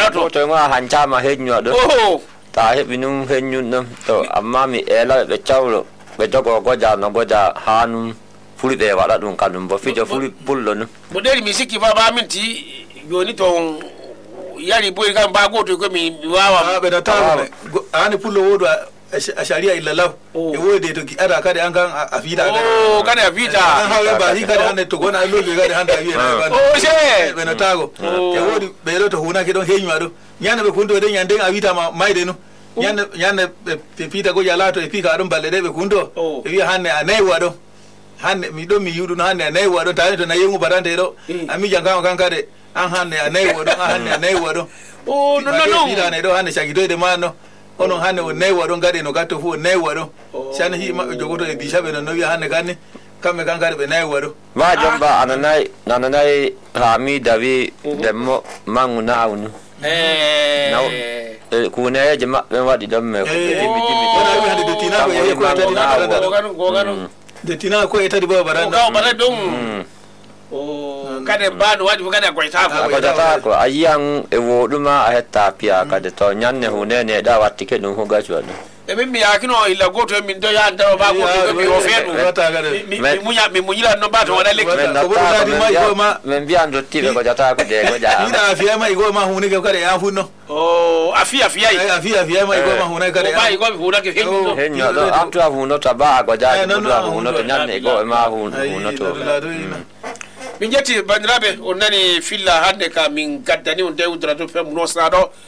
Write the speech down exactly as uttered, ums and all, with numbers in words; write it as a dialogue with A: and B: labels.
A: to to nga hancha ma henyo do
B: oh
A: ta he binum henyo no to amma mi ela be chawlo be jogo go ja no go ja hanum fuli de wala dum kanum bo fijo fuli pullo no
B: bo deri mi sikki baba minti yoni to yari boy kan ba go to ko mi wawa
C: be da ta ani pullo wodo a sharia illa law e wode to ada kade an kan a fida
B: oh kada a fida
C: an hawe ba hi kade an to gona lolli kade handa wi na
B: oh she
C: be na tago e wodi be do to huna ke don henywa do nyana be kundo den yande a wita ma maide no nyana nyana be pita go yala to e pika adon balle de be kundo e wi hanne anai wado hanne mi do mi yudu hanne anai wado ta to na yengu barante do ami janga kan kade an hanne anai wado an hanne anai wado
B: oh no no no
C: pita ne do hanne shagito de mano ono hanne o nei wado ngade no gatto fu nei wado shan hi ma jogoto e bishabe no wi hanne kanne kamme kan kade be nei wado
A: ma jamba ananai nananai rami davi demo manguna awnu
B: eh
A: naw ku ne jama be wadi dam me ko
C: e mi mi wala wi hande de tina ko e ko tadi na baranda
B: go ganu go ganu
C: de tina ko e tadi bo baranda
B: go baranda dum oh kade banu wadi kade ko ita ko
A: ko ta ko ayang e woduma a hetta pia kade to nyanne hunene da wattike dum ho gacho do
B: e mi yakino ila goto min do ya ndo ba goto mi ofedu mi munya mi munyila no ba to wala lek
C: ko da di mai go ma
A: men bi ando tibe ko jata ko de ko ja
C: ina afia mai go ma hunike kade ya funno
B: oh afia afia
C: afia afia mai go ma hunike kade
B: ba go huna ke henyo
A: henyo do aftu afuno taba ko ja ko do afuno to nyanne go ma huno to
B: min jetti bandiraɓe on nani filla hande ka min gaddani on dewdira to fem no sado